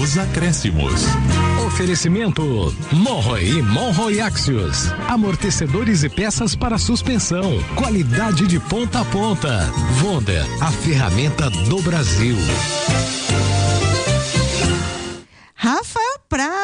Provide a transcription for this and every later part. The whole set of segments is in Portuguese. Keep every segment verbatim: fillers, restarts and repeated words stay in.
Os acréscimos. Oferecimento Monroe e Monroe Axios. Amortecedores e peças para suspensão. Qualidade de ponta a ponta. Wonder, a ferramenta do Brasil. Rafael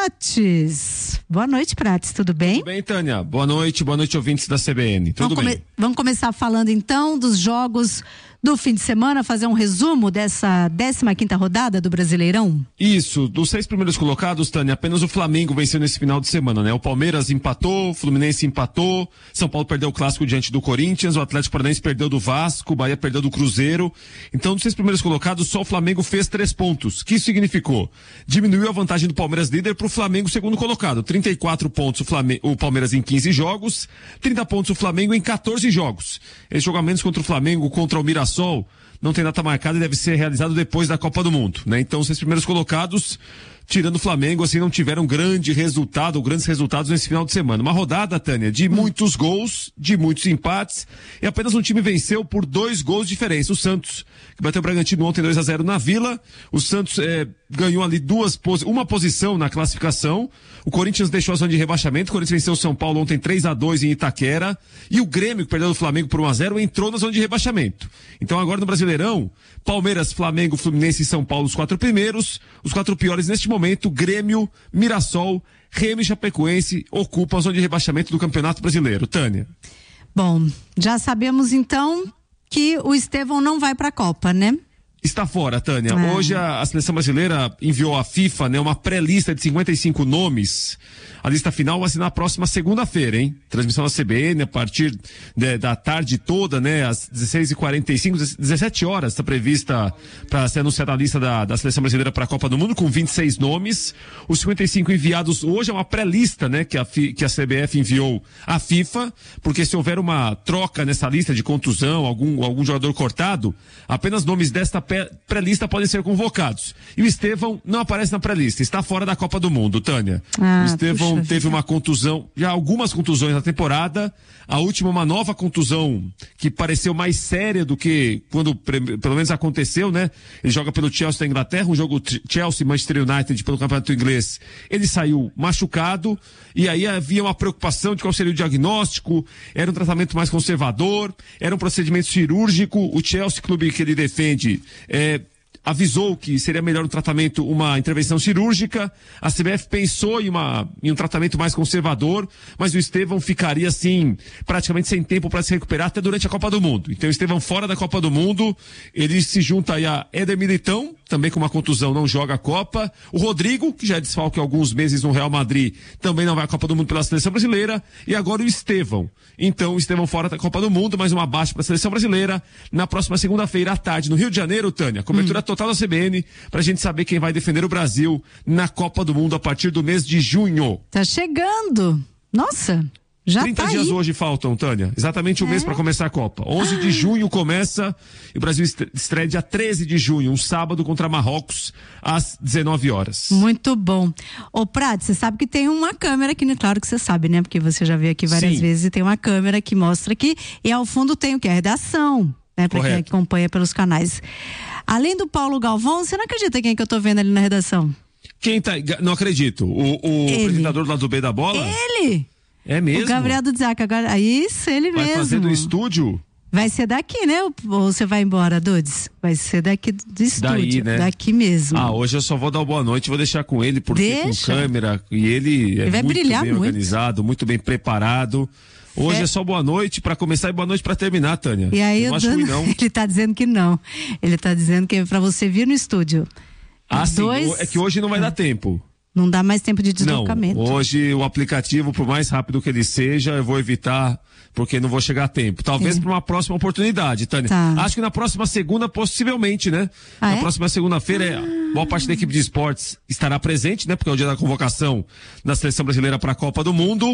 Prates. Boa noite, Prates, tudo bem? Tudo bem, Tânia? Boa noite, boa noite, ouvintes da C B N. Tudo vamos bem? Come- vamos começar falando então dos jogos do fim de semana, fazer um resumo dessa décima quinta rodada do Brasileirão? Isso, dos seis primeiros colocados, Tânia, apenas o Flamengo venceu nesse final de semana, né? O Palmeiras empatou, o Fluminense empatou, São Paulo perdeu o clássico diante do Corinthians, o Atlético Paranaense perdeu do Vasco, o Bahia perdeu do Cruzeiro. Então, dos seis primeiros colocados, só o Flamengo fez três pontos. O que isso significou? Diminuiu a vantagem do Palmeiras líder para o Flamengo segundo colocado. trinta e quatro pontos o, Flamengo, o Palmeiras em quinze jogos, trinta pontos o Flamengo em quatorze jogos. Esse jogo a menos contra o Flamengo, contra o Mirassol, não tem data marcada e deve ser realizado depois da Copa do Mundo, né? Então, os seis primeiros colocados, tirando o Flamengo, assim, não tiveram grande resultado ou grandes resultados nesse final de semana. Uma rodada, Tânia, de muitos gols, de muitos empates, e apenas um time venceu por dois gols de diferença. O Santos, que bateu o Bragantino ontem dois a zero na Vila. O Santos eh, ganhou ali duas, uma posição na classificação. O Corinthians deixou a zona de rebaixamento. O Corinthians venceu o São Paulo ontem três a dois em Itaquera. E o Grêmio, que perdeu do Flamengo por um a zero, entrou na zona de rebaixamento. Então agora no Brasileirão, Palmeiras, Flamengo, Fluminense e São Paulo, os quatro primeiros. Os quatro piores neste momento, Grêmio, Mirassol, Remo e Chapecoense ocupam a zona de rebaixamento do Campeonato Brasileiro. Tânia. Bom, já sabemos então que o Estevão não vai para a Copa, né? Está fora, Tânia. Ah. Hoje a, a seleção brasileira enviou à FIFA, né, uma pré-lista de cinquenta e cinco nomes. A lista final vai ser na próxima segunda-feira, hein? Transmissão da C B N a partir de, da tarde toda, né? Às dezesseis e quarenta e cinco, dezessete horas está prevista para ser anunciada a lista da, da seleção brasileira para a Copa do Mundo com vinte e seis nomes. Os cinquenta e cinco enviados hoje é uma pré-lista, né? Que a, que a C B F enviou à FIFA, porque se houver uma troca nessa lista de contusão, algum, algum jogador cortado, apenas nomes desta pré-lista podem ser convocados. E o Estevão não aparece na pré-lista, está fora da Copa do Mundo, Tânia. Ah, o Estevão puxa teve vida. uma contusão, já algumas contusões na temporada, a última uma nova contusão que pareceu mais séria do que quando pelo menos aconteceu, né? Ele joga pelo Chelsea da Inglaterra, um jogo Chelsea-Manchester United pelo Campeonato Inglês. Ele saiu machucado e aí havia uma preocupação de qual seria o diagnóstico, era um tratamento mais conservador, era um procedimento cirúrgico. O Chelsea, clube que ele defende, é, avisou que seria melhor um tratamento, uma intervenção cirúrgica. A C B F pensou em, uma, em um tratamento mais conservador, mas o Estevão ficaria assim, praticamente sem tempo para se recuperar até durante a Copa do Mundo. Então o Estevão fora da Copa do Mundo, ele se junta aí a Éder Militão, também com uma contusão não joga a Copa. O Rodrigo, que já é desfalque há alguns meses no Real Madrid, também não vai à Copa do Mundo pela seleção brasileira. E agora o Estevão. Então o Estevão fora da Copa do Mundo, mais uma baixa para a seleção brasileira. Na próxima segunda-feira à tarde, no Rio de Janeiro, Tânia, cobertura hum. total da C B N, pra gente saber quem vai defender o Brasil na Copa do Mundo a partir do mês de junho. Tá chegando. Nossa, já trinta tá dias aí. Hoje faltam, Tânia. Exatamente um é. mês para começar a Copa. onze ah. de junho começa e o Brasil estreia dia treze de junho, um sábado contra Marrocos, às dezenove horas. Muito bom. Ô, Prato, você sabe que tem uma câmera aqui, né? Claro que você sabe, né? Porque você já veio aqui várias Sim. vezes e tem uma câmera que mostra aqui. E ao fundo tem o que? A redação, né? Pra quem acompanha pelos canais. Além do Paulo Galvão, você não acredita quem é que eu tô vendo ali na redação? Quem tá? Não acredito. O, o apresentador lá do B da Bola? Ele! É mesmo? O Gabriel Dudziak, agora, isso, ele vai mesmo. Vai fazer do estúdio? Vai ser daqui, né? Ou você vai embora, Dudes? Vai ser daqui do estúdio. Daí, né? Daqui mesmo. Ah, hoje eu só vou dar uma boa noite, vou deixar com ele, porque Deixa. com câmera, e ele é ele vai muito brilhar bem muito. organizado, muito bem preparado. Hoje é, é só boa noite pra começar e boa noite pra terminar, Tânia. E aí, eu eu acho dando... ruim, não. Ele tá dizendo que não. Ele tá dizendo que é pra você vir no estúdio. Ah, Dois... sim. É que hoje não vai é. dar tempo. Não dá mais tempo de deslocamento. Não, hoje o aplicativo, por mais rápido que ele seja, eu vou evitar, porque não vou chegar a tempo. Talvez é. para uma próxima oportunidade, Tânia. Tá. Acho que na próxima segunda, possivelmente, né? Ah, na é? próxima segunda-feira, ah. boa parte da equipe de esportes estará presente, né? Porque é o dia da convocação da seleção brasileira para a Copa do Mundo.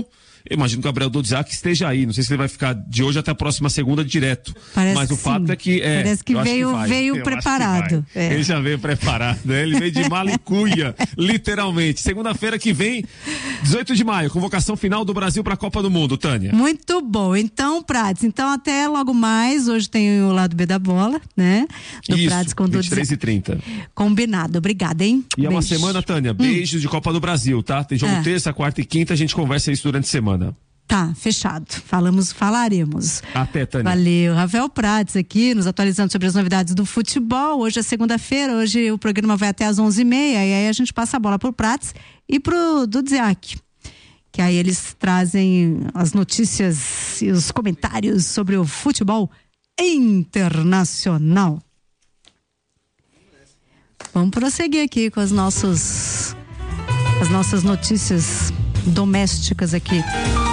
Eu imagino que o Gabriel Dodziak esteja aí. Não sei se ele vai ficar de hoje até a próxima segunda direto. Parece Mas o fato sim. é que. É, Parece que veio, que veio eu preparado. É. Ele já veio preparado, né? Ele veio de mala e cuia, literalmente. Segunda-feira que vem, dezoito de maio, convocação final do Brasil para a Copa do Mundo, Tânia. Muito bom. Então, Prates, então até logo mais. Hoje tem o lado B da bola, né? Do Isso, Prates com vinte e três e trinta. Combinado. Obrigada, hein? E é uma Beijo. semana, Tânia. Beijos hum. de Copa do Brasil, tá? Tem jogo é. terça, quarta e quinta. A gente conversa isso durante a semana. Tá, fechado. Falamos, falaremos. Até, Tânia. Valeu. Rafael Prates aqui, nos atualizando sobre as novidades do futebol. Hoje é segunda-feira, hoje o programa vai até às onze e meia, e aí a gente passa a bola pro Prates e pro Dodziak, que aí eles trazem as notícias e os comentários sobre o futebol internacional. Vamos prosseguir aqui com as nossos, as nossas notícias domésticas aqui.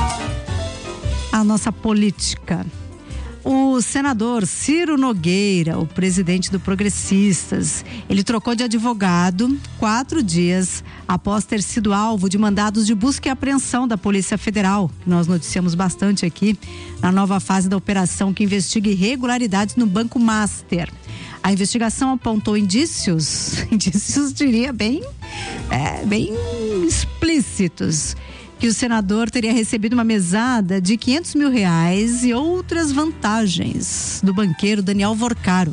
A nossa política. O senador Ciro Nogueira, o presidente do Progressistas, ele trocou de advogado quatro dias após ter sido alvo de mandados de busca e apreensão da Polícia Federal, que nós noticiamos bastante aqui, na nova fase da operação que investiga irregularidades no Banco Master. A investigação apontou indícios, indícios diria bem, é, bem explícitos, que o senador teria recebido uma mesada de quinhentos mil reais e outras vantagens do banqueiro Daniel Vorcaro.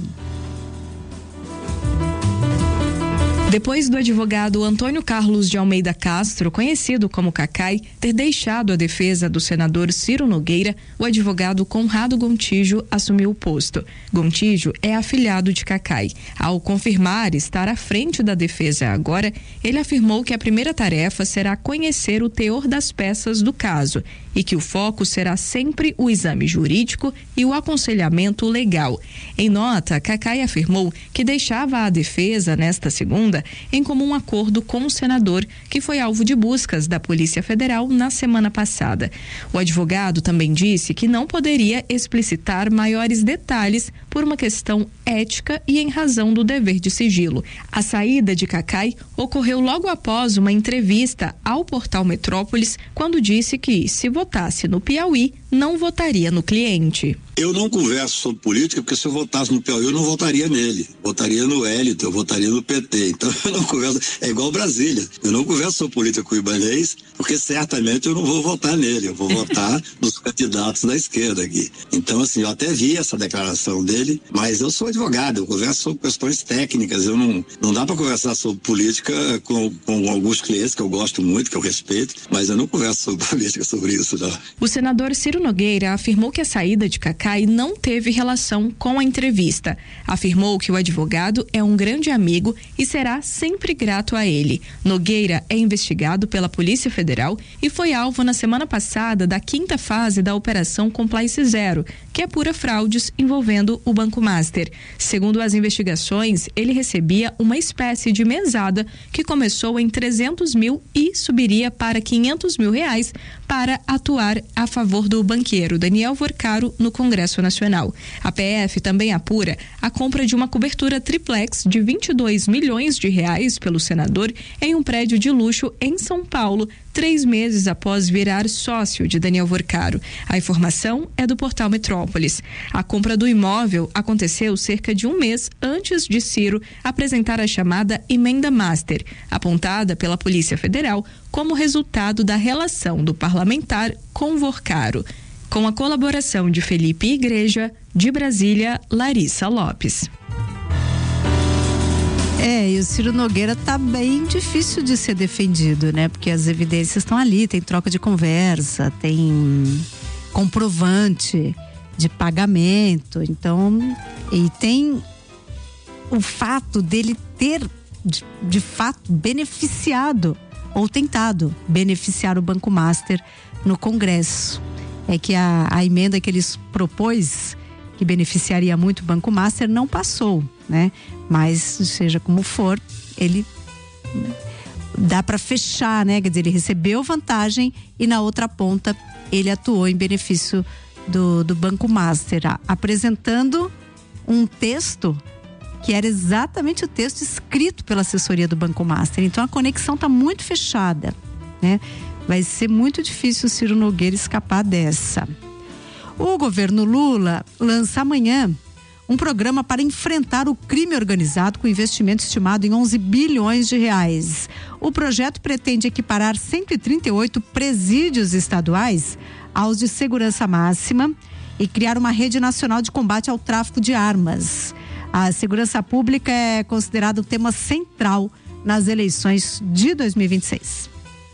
Depois do advogado Antônio Carlos de Almeida Castro, conhecido como Cacai, ter deixado a defesa do senador Ciro Nogueira, o advogado Conrado Gontijo assumiu o posto. Gontijo é afilhado de Cacai. Ao confirmar estar à frente da defesa agora, ele afirmou que a primeira tarefa será conhecer o teor das peças do caso e que o foco será sempre o exame jurídico e o aconselhamento legal. Em nota, Cacai afirmou que deixava a defesa nesta segunda em comum acordo com o senador, que foi alvo de buscas da Polícia Federal na semana passada. O advogado também disse que não poderia explicitar maiores detalhes por uma questão ética e em razão do dever de sigilo. A saída de Cacai ocorreu logo após uma entrevista ao portal Metrópolis, quando disse que, se votasse no Piauí, não votaria no cliente. Eu não converso sobre política, porque se eu votasse no Piauí, eu não votaria nele. Votaria no Hélito, eu votaria no P T. Então eu não converso, é igual Brasília. Eu não converso sobre política com o Ibanez, porque certamente eu não vou votar nele. Eu vou votar nos candidatos da esquerda aqui. Então, assim, eu até vi essa declaração dele, mas eu sou advogado, eu converso sobre questões técnicas. Eu não, não dá para conversar sobre política com, com alguns clientes que eu gosto muito, que eu respeito, mas eu não converso sobre política sobre isso, não. O senador Ciro Nogueira afirmou que a saída de Cacai não teve relação com a entrevista. Afirmou que o advogado é um grande amigo e será sempre grato a ele. Nogueira é investigado pela Polícia Federal e foi alvo na semana passada da quinta fase da Operação Compliance Zero, que apura fraudes envolvendo o Banco Master. Segundo as investigações, ele recebia uma espécie de mesada que começou em trezentos mil e subiria para quinhentos mil reais para atuar a favor do banqueiro Daniel Vorcaro no Congresso Nacional. A P F também apura a compra de uma cobertura triplex de vinte e dois milhões de reais pelo senador em um prédio de luxo em São Paulo, três meses após virar sócio de Daniel Vorcaro. A informação é do portal Metrópolis. A compra do imóvel aconteceu cerca de um mês antes de Ciro apresentar a chamada emenda master, apontada pela Polícia Federal como resultado da relação do parlamentar com Vorcaro. Com a colaboração de Felipe Igreja, de Brasília, Larissa Lopes. É, e o Ciro Nogueira tá bem difícil de ser defendido, né? Porque as evidências estão ali, tem troca de conversa, tem comprovante de pagamento, então, e tem o fato dele ter, de, de fato, beneficiado ou tentado beneficiar o Banco Master no Congresso. É que a, a emenda que eles propôs, que beneficiaria muito o Banco Master, não passou, né? Mas, seja como for, ele dá para fechar, né? Quer dizer, ele recebeu vantagem e na outra ponta ele atuou em benefício do, do Banco Master, apresentando um texto que era exatamente o texto escrito pela assessoria do Banco Master. Então a conexão está muito fechada, né? Vai ser muito difícil o Ciro Nogueira escapar dessa. O governo Lula lança amanhã um programa para enfrentar o crime organizado com investimento estimado em onze bilhões de reais. O projeto pretende equiparar cento e trinta e oito presídios estaduais aos de segurança máxima e criar uma rede nacional de combate ao tráfico de armas. A segurança pública é considerado o tema central nas eleições de dois mil e vinte e seis.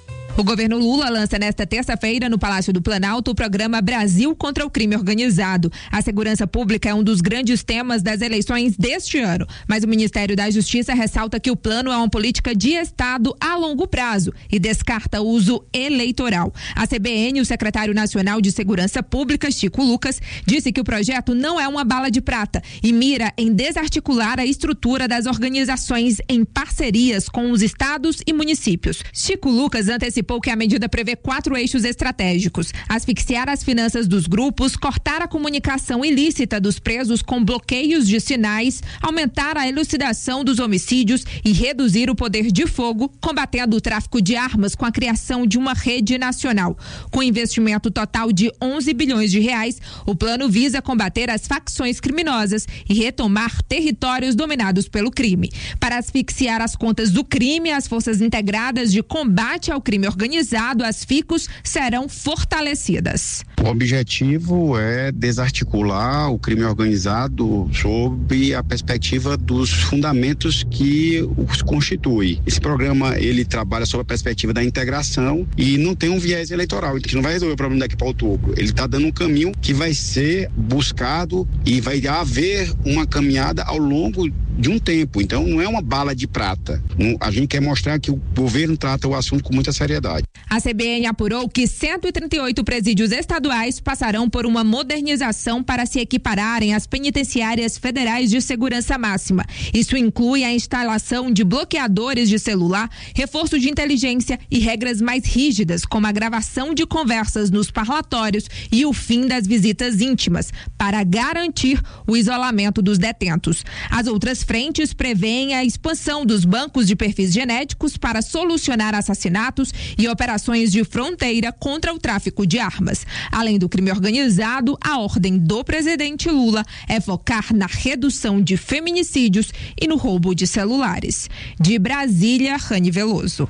O governo Lula lança nesta terça-feira no Palácio do Planalto o programa Brasil contra o Crime Organizado. A segurança pública é um dos grandes temas das eleições deste ano, mas o Ministério da Justiça ressalta que o plano é uma política de Estado a longo prazo e descarta o uso eleitoral. A C B N, o secretário nacional de Segurança Pública, Chico Lucas, disse que o projeto não é uma bala de prata e mira em desarticular a estrutura das organizações em parcerias com os estados e municípios. Chico Lucas antecipou que a medida prevê quatro eixos estratégicos: asfixiar as finanças dos grupos, cortar a comunicação ilícita dos presos com bloqueios de sinais, aumentar a elucidação dos homicídios e reduzir o poder de fogo, combatendo o tráfico de armas com a criação de uma rede nacional. Com investimento total de onze bilhões de reais, o plano visa combater as facções criminosas e retomar territórios dominados pelo crime. Para asfixiar as contas do crime, as Forças Integradas de Combate ao Crime Organizado, as FICOS, serão fortalecidas. O objetivo é desarticular o crime organizado sob a perspectiva dos fundamentos que os constitui. Esse programa, ele trabalha sob a perspectiva da integração e não tem um viés eleitoral, que não vai resolver o problema daqui para outubro. Ele está dando um caminho que vai ser buscado e vai haver uma caminhada ao longo de um tempo. Então não é uma bala de prata. A gente quer mostrar que o governo trata o assunto com muita seriedade. A C B N apurou que cento e trinta e oito presídios estaduais passarão por uma modernização para se equipararem às penitenciárias federais de segurança máxima. Isso inclui a instalação de bloqueadores de celular, reforço de inteligência e regras mais rígidas, como a gravação de conversas nos parlatórios e o fim das visitas íntimas, para garantir o isolamento dos detentos. As outras frentes prevêem a expansão dos bancos de perfis genéticos para solucionar assassinatos e operações de fronteira contra o tráfico de armas. Além do crime organizado, a ordem do presidente Lula é focar na redução de feminicídios e no roubo de celulares. De Brasília, Rani Veloso.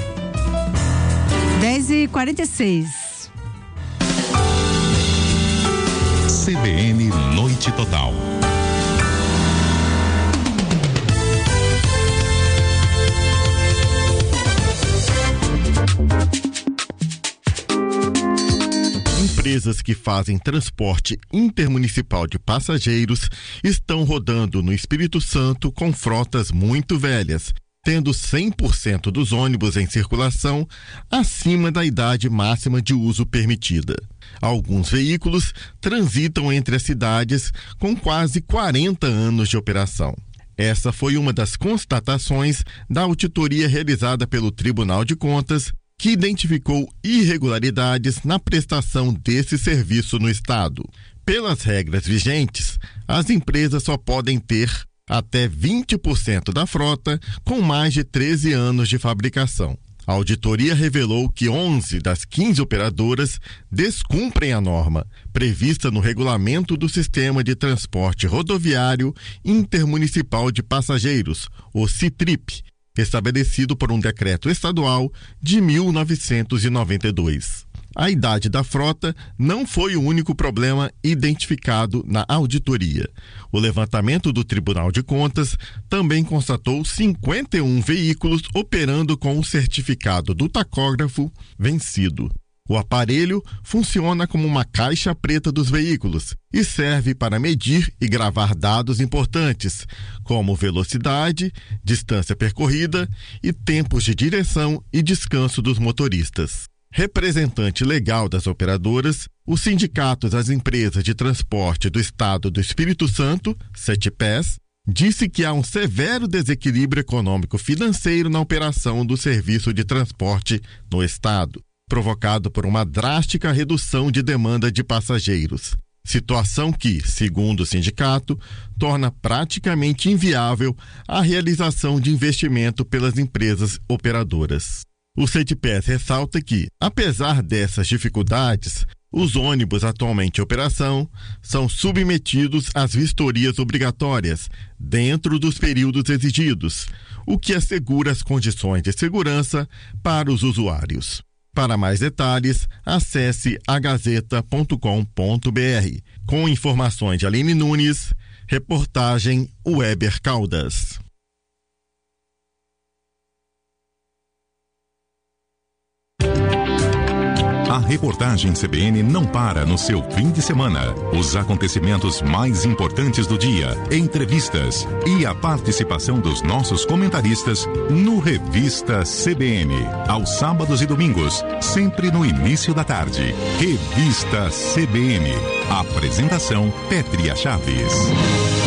dez e quarenta e seis. C B N Noite Total. Empresas que fazem transporte intermunicipal de passageiros estão rodando no Espírito Santo com frotas muito velhas, tendo cem por cento dos ônibus em circulação acima da idade máxima de uso permitida. Alguns veículos transitam entre as cidades com quase quarenta anos de operação. Essa foi uma das constatações da auditoria realizada pelo Tribunal de Contas, que identificou irregularidades na prestação desse serviço no estado. Pelas regras vigentes, as empresas só podem ter até vinte por cento da frota com mais de treze anos de fabricação. A auditoria revelou que onze das quinze operadoras descumprem a norma prevista no Regulamento do Sistema de Transporte Rodoviário Intermunicipal de Passageiros, o CITRIP, estabelecido por um decreto estadual de mil novecentos e noventa e dois. A idade da frota não foi o único problema identificado na auditoria. O levantamento do Tribunal de Contas também constatou cinquenta e um veículos operando com o certificado do tacógrafo vencido. O aparelho funciona como uma caixa preta dos veículos e serve para medir e gravar dados importantes, como velocidade, distância percorrida e tempos de direção e descanso dos motoristas. Representante legal das operadoras, os sindicatos das empresas de transporte do Estado do Espírito Santo, CETIPES, disse que há um severo desequilíbrio econômico-financeiro na operação do serviço de transporte no Estado, provocado por uma drástica redução de demanda de passageiros. Situação que, segundo o sindicato, torna praticamente inviável a realização de investimento pelas empresas operadoras. O CETPES ressalta que, apesar dessas dificuldades, os ônibus atualmente em operação são submetidos às vistorias obrigatórias dentro dos períodos exigidos, o que assegura as condições de segurança para os usuários. Para mais detalhes, acesse a gazeta ponto com ponto b r. Com informações de Aline Nunes, reportagem Weber Caldas. A reportagem C B N não para no seu fim de semana. Os acontecimentos mais importantes do dia, entrevistas e a participação dos nossos comentaristas no Revista C B N. Aos sábados e domingos, sempre no início da tarde. Revista C B N. Apresentação Pétria Chaves.